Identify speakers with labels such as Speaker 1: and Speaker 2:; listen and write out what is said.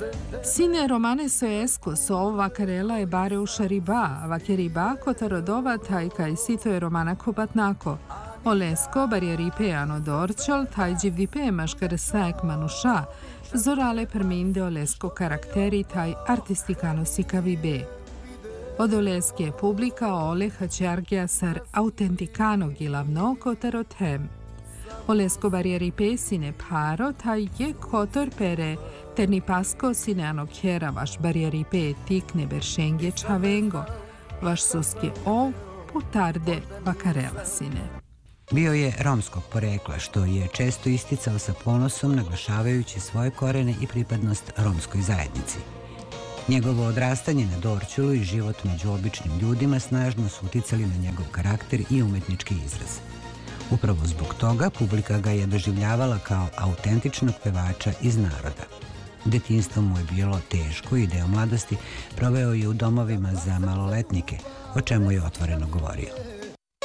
Speaker 1: Sine Romane Soescu so vakarela e bare u Šariba, vakeriba kotarodova tajka i sito je Romana Kobatnako. Olesko barrieripeano dorciol taj gvdipe maškaresaek manusha, zorale perminde olesko karakteri taj artisticano sikavibe. Od oleske publika ole hačargija sar autenticano gilavno kotarotem. Olesko barrieripe sine paro taj je kotor pere terni pasko sine anokjera vaš barrieripe tikne beršengje čavengo, vaš suske o putarde vakarela sine.
Speaker 2: Bio je romskog porekla, što je često isticao sa ponosom, naglašavajući svoje korene i pripadnost romskoj zajednici. Njegovo odrastanje na Dorćolu i život među običnim ljudima snažno su uticali na njegov karakter i umetnički izraz. Upravo zbog toga publika ga je doživljavala kao autentičnog pevača iz naroda. Detinjstvo mu je bilo teško i deo mladosti proveo je u domovima za maloletnike, o čemu je otvoreno govorio.